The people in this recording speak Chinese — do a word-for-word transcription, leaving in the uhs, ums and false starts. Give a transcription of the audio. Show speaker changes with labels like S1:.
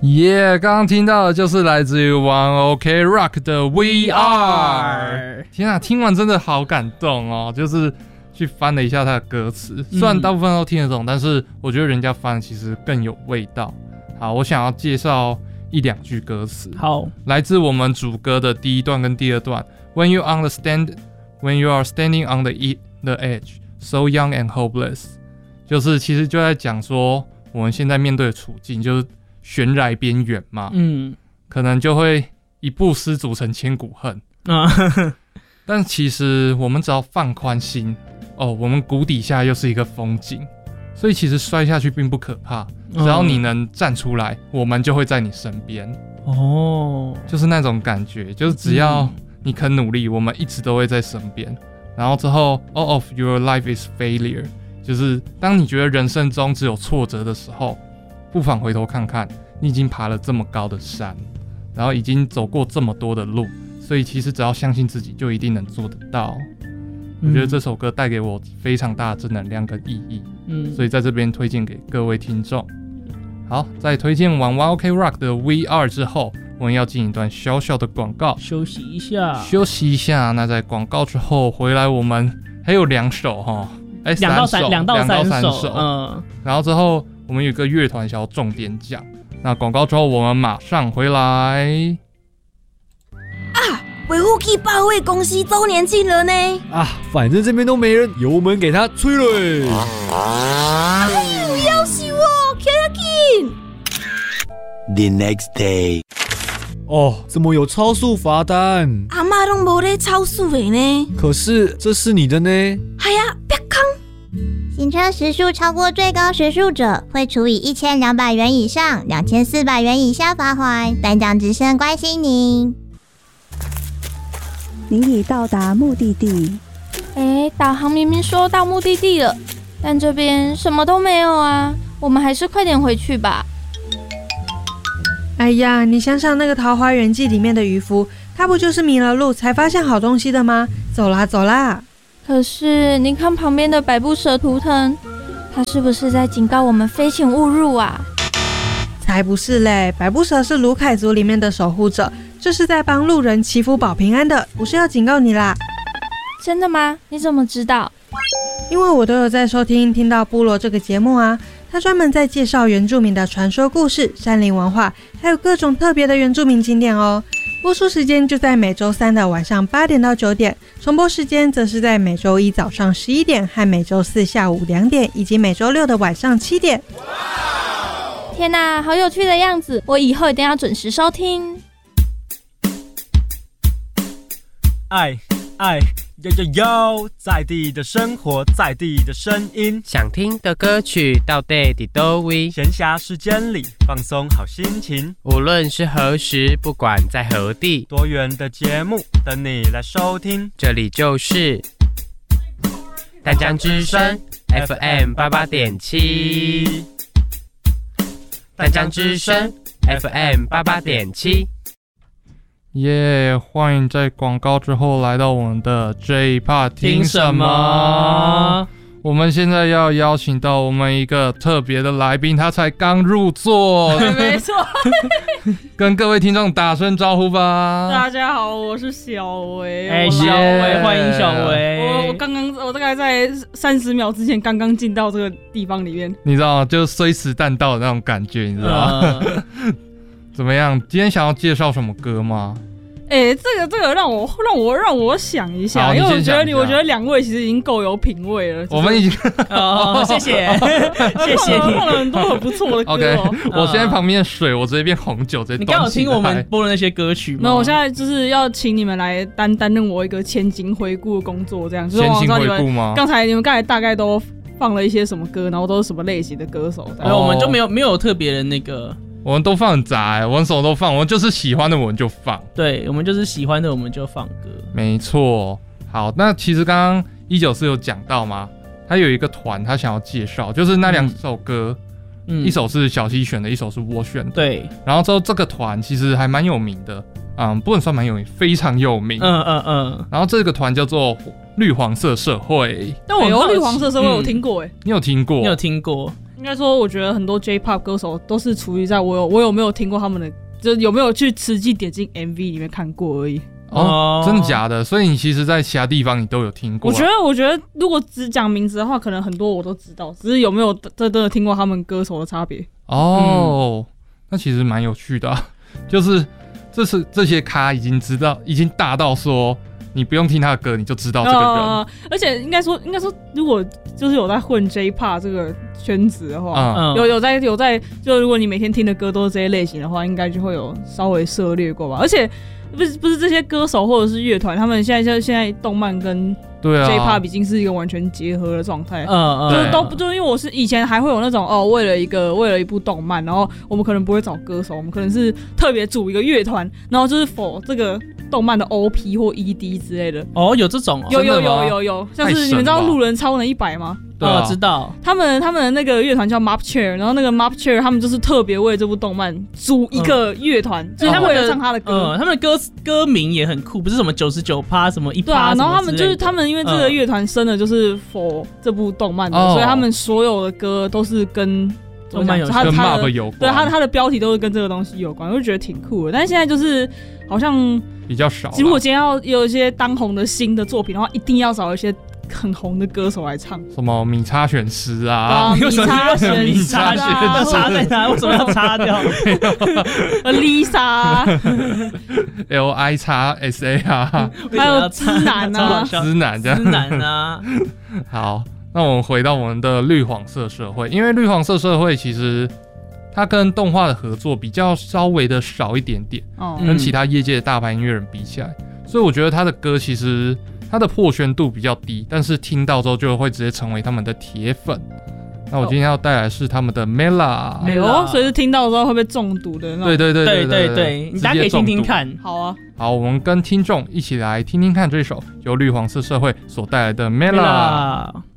S1: 耶、yeah, 刚刚听到的就是来自于 One OK Rock 的 We Are。 天啊，听完真的好感动哦，就是去翻了一下他的歌词，虽然大部分都听得懂、嗯、但是我觉得人家翻其实更有味道。好，我想要介绍一两句歌词。
S2: 好，
S1: 来自我们主歌的第一段跟第二段。 When you understand When you are standing on the, e- the edge So young and hopeless， 就是其实就在讲说我们现在面对的处境就是悬崖边缘嘛，嗯，可能就会一步失足成千古恨啊。但其实我们只要放宽心哦，我们谷底下又是一个风景，所以其实摔下去并不可怕，只要你能站出来，我们就会在你身边。哦，就是那种感觉，就是只要你肯努力，我们一直都会在身边。然后之后 all of your life is failure， 就是当你觉得人生中只有挫折的时候，不妨回头看看，你已经爬了这么高的山，然后已经走过这么多的路，所以其实只要相信自己就一定能做得到。我觉得这首歌带给我非常大的正能量跟意义，嗯，所以在这边推荐给各位听众。好，在推荐完 One OK Rock 的 We Are 之后，我们要进一段小小的广告，
S2: 休息一下，
S1: 休息一下。那在广告之后回来，我们还有两首哈，哎，
S2: 两到三，两到三
S1: 首，嗯，然后之后我们有一个乐团想要重点讲。那广告之后，我们马上回来。
S3: 啊，维护器报会公司周年庆了呢！
S4: 啊，反正这边都没人，由我们给他吹了。
S3: 哎呦，要死我，紧！
S5: The next day，
S4: 哦，怎么有超速罚单？
S3: 阿嬷都没在超速的呢。
S4: 可是这是你的呢。
S3: 哎呀，别扛！
S6: 行车时速超过最高时速者，会处以一千两百元以上两千四百元以下罚锾。单江之声关心您。
S7: 您已到达目的地。
S8: 哎，导航明明说到目的地了，但这边什么都没有啊！我们还是快点回去吧。
S9: 哎呀，你想想那个《桃花源记》里面的渔夫，他不就是迷了路才发现好东西的吗？走啦走啦！
S8: 可是你看旁边的百步蛇图腾，他是不是在警告我们飞行勿入啊？
S9: 才不是嘞！百步蛇是卢凯族里面的守护者，这是在帮路人祈福保平安的，不是要警告你啦。
S8: 真的吗？你怎么知道？
S9: 因为我都有在收听听到部落这个节目啊，他专门在介绍原住民的传说故事、山林文化，还有各种特别的原住民景点哦。播出时间就在每周三的晚上八点到九点，重播时间则是在每周一早上十一点和每周四下午两点，以及每周六的晚上七点。
S8: 天哪，好有趣的样子！我以后一定要准时收听。
S10: 爱爱呦呦呦，在地的生活，在地的声音，
S11: 想听的歌曲到底的都位。
S10: 闲暇时间里放松好心情，
S11: 无论是何时，不管在何地，
S10: 多元的节目等你来收听。
S11: 这里就是淡江之声 F M 八八点七，淡江之声 F M 八八点七。
S1: 耶、yeah, 欢迎在广告之后来到我们的这一 part 听什么？我们现在要邀请到我们一个特别的来宾，他才刚入座，
S2: 没错，
S1: 跟各位听众打声招呼吧。
S2: 大家好，我是小维。 哎、欸，小维，欢迎小维。
S12: 我我刚刚我大概在三十秒之前刚刚进到这个地方里面，
S1: 你知道吗？就是虽时但到的那种感觉，你知道吗？呃怎么样？今天想要介绍什么歌吗？
S12: 哎、欸，这个这个让我让我让我想一下，因为我觉得你，我觉得两位其实已经够有品味了。
S1: 我们已经
S2: 哦，谢谢谢谢你，
S12: 放了很多很不错的歌、哦。
S1: OK， 我现在旁边的水，我直接变红酒，直接。
S2: 你刚有听我们播的那些歌曲吗？
S12: 那我现在就是要请你们来担担任我一个前景回顾的工作，这样。就是、
S1: 前景回顾吗？
S12: 刚才你们刚才大概都放了一些什么歌，然后都是什么类型的歌手？
S2: 然后我们就没有没有特别的那个。
S1: 我们都放很杂、欸，我们什么都放，我们就是喜欢的我们就放。
S2: 对，我们就是喜欢的我们就放歌。
S1: 没错。好，那其实刚刚一九四有讲到嘛，他有一个团，他想要介绍，就是那两首歌、嗯，一首是小溪选的，一首是我选的。
S2: 对。
S1: 然后之后这个团其实还蛮有名的，嗯，不能算蛮有名，非常有名。
S2: 嗯嗯嗯。
S1: 然后这个团叫做绿黄色社会。
S12: 但我有绿黄色社会，我听过哎、欸
S1: 嗯。你有听过？
S2: 你有听过？
S12: 应该说，我觉得很多 J-pop 歌手都是处于在我有我有没有听过他们的，就是有没有去实际点进 M V 里面看过而已。
S1: 哦，真的假的？所以你其实在其他地方你都有听过、啊？
S12: 我觉得，我觉得如果只讲名字的话，可能很多我都知道，只是有没有真的听过他们歌手的差别。
S1: 哦、嗯，那其实蛮有趣的、啊，就是这是这些咖已经知道，已经大到说。你不用听他的歌，你就知道这个人。呃、
S12: 而且应该说，应该说，如果就是有在混 J-pop 这个圈子的话，嗯、有有在有在，就如果你每天听的歌都是这些类型的话，应该就会有稍微涉猎过吧。而且不是不是这些歌手或者是乐团，他们现在现在动漫跟
S1: 对啊
S12: J-pop 已经是一个完全结合的状态。
S1: 嗯嗯，
S12: 就是都就因为我是以前还会有那种哦，为了一个为了一部动漫，然后我们可能不会找歌手，我们可能是特别组一个乐团，然后就是 for 这个。动漫的 O P 或 E D 之类的
S13: 哦，有这种哦，
S12: 有有有有有，像是你们知道路人超能一百吗？
S13: 对、啊，知道。
S12: 他们他们的那个乐团叫 Mapchair， 然后那个 Mapchair 他们就是特别为这部动漫组一个乐团，嗯、就是他们为了唱他的歌，
S13: 嗯，他们的歌歌名也很酷，不是什么九十九趴什么一趴，对啊，
S12: 然后他们就是他们因为这个乐团生的就是 for 这部动漫的，嗯、所以他们所有的歌都是跟。
S13: 动漫有
S1: 跟 Map 有关，
S12: 对他他的标题都是跟这个东西有关，我就觉得挺酷的。但是现在就是好像
S1: 比较少。
S12: 如果今天要有一些当红的新的作品的话，一定要找一些很红的歌手来唱。
S1: 什么米叉选诗啊？
S12: 啊，米叉选
S13: 米叉选插在哪？为什么要擦掉
S12: ？Lisa，L
S1: I 叉 S A 啊，
S12: 还有知男啊，
S1: 知男这样，
S13: 知男啊。
S1: 好。那我们回到我们的绿黄色社会，因为绿黄色社会其实它跟动画的合作比较稍微的少一点点，哦、跟其他业界的大牌音乐人比起来，所以我觉得他的歌其实它的破圈度比较低，但是听到之后就会直接成为他们的铁粉。那我今天要带来的是他们的 Mela，
S12: 没有，所以是听到之后会被中毒的那种。
S1: 对对对对
S13: 对对对，你大家可以听听看。
S12: 好啊，
S1: 好，我们跟听众一起来听听看这首由绿黄色社会所带来的 Mela。